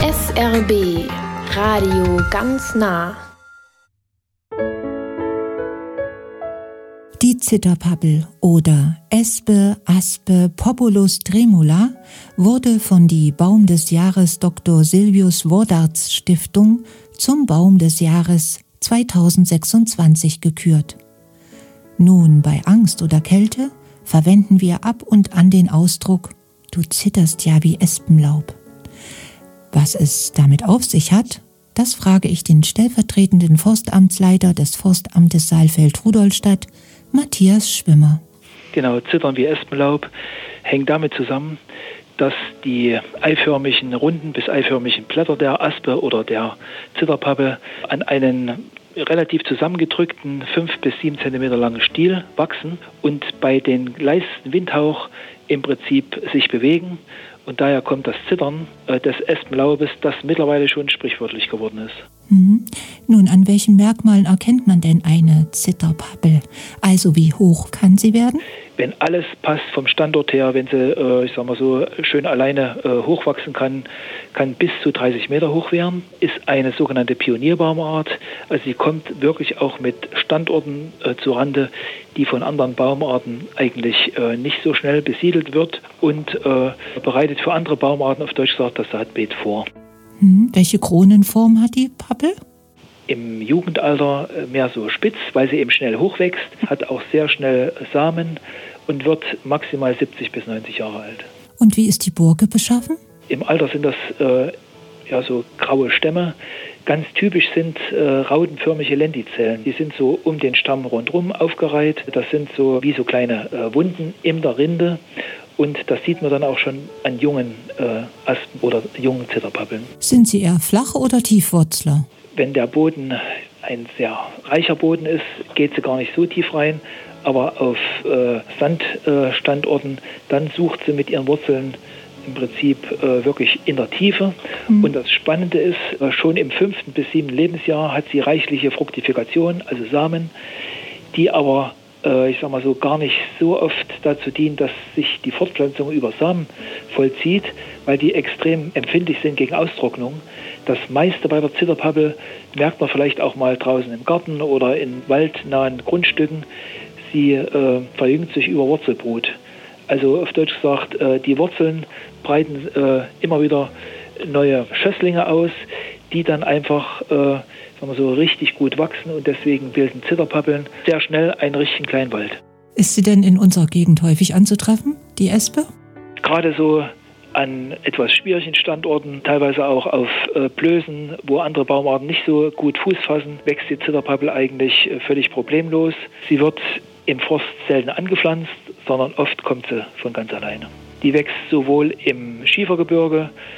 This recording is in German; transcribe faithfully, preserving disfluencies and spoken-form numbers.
S R B Radio ganz nah. Die Zitterpappel oder Espe, Aspe, Populus tremula wurde von die Baum des Jahres Doktor Silvius Wodarts Stiftung zum Baum des Jahres zweitausendsechsundzwanzig gekürt. Nun, bei Angst oder Kälte verwenden wir ab und an den Ausdruck: Du zitterst ja wie Espenlaub. Was es damit auf sich hat, das frage ich den stellvertretenden Forstamtsleiter des Forstamtes Saalfeld-Rudolstadt, Matthias Schwimmer. Genau, Zittern wie Espenlaub hängt damit zusammen, dass die eiförmigen, runden bis eiförmigen Blätter der Aspe oder der Zitterpappel an einen relativ zusammengedrückten fünf bis sieben Zentimeter langen Stiel wachsen und bei den leisesten Windhauch im Prinzip sich bewegen. Und daher kommt das Zittern äh, des Espenlaubes, das mittlerweile schon sprichwörtlich geworden ist. Mhm. Nun, an welchen Merkmalen erkennt man denn eine Zitterpappel? Also wie hoch kann sie werden? Wenn alles passt vom Standort her, wenn sie, äh, ich sag mal so, schön alleine äh, hochwachsen kann, kann bis zu dreißig Meter hoch werden, ist eine sogenannte Pionierbaumart. Also sie kommt wirklich auch mit Standorten äh, zurande, die von anderen Baumarten eigentlich äh, nicht so schnell besiedelt wird und äh, bereitet für andere Baumarten, auf Deutsch gesagt, das Saatbeet vor. Hm, welche Kronenform hat die Pappel? Im Jugendalter mehr so spitz, weil sie eben schnell hochwächst, hat auch sehr schnell Samen und wird maximal siebzig bis neunzig Jahre alt. Und wie ist die Burke beschaffen? Im Alter sind das äh, ja so graue Stämme. Ganz typisch sind äh, rautenförmige Lentizellen. Die sind so um den Stamm rundherum aufgereiht. Das sind so wie so kleine äh, Wunden in der Rinde. Und das sieht man dann auch schon an jungen äh, Aspen oder jungen Zitterpappeln. Sind sie eher Flach- oder Tiefwurzler? Wenn der Boden ein sehr reicher Boden ist, geht sie gar nicht so tief rein. Aber auf äh, Sandstandorten, äh, dann sucht sie mit ihren Wurzeln im Prinzip äh, wirklich in der Tiefe. Mhm. Und das Spannende ist, äh, schon im fünften bis siebten Lebensjahr hat sie reichliche Fruktifikation, also Samen, die aber, äh, ich sag mal so, gar nicht so oft dazu dienen, dass sich die Fortpflanzung über Samen vollzieht, weil die extrem empfindlich sind gegen Austrocknung. Das meiste bei der Zitterpappel merkt man vielleicht auch mal draußen im Garten oder in waldnahen Grundstücken. Sie äh, verjüngt sich über Wurzelbrut. Also auf Deutsch gesagt, äh, die Wurzeln breiten äh, immer wieder neue Schösslinge aus, die dann einfach äh, sagen wir so, richtig gut wachsen und deswegen bilden Zitterpappeln sehr schnell einen richtigen Kleinwald. Ist sie denn in unserer Gegend häufig anzutreffen, die Espe? Gerade so an etwas schwierigen Standorten, teilweise auch auf äh, Blößen, wo andere Baumarten nicht so gut Fuß fassen, wächst die Zitterpappel eigentlich äh, völlig problemlos. Sie wird im Forst selten angepflanzt, sondern oft kommt sie von ganz alleine. Die wächst sowohl im Schiefergebirge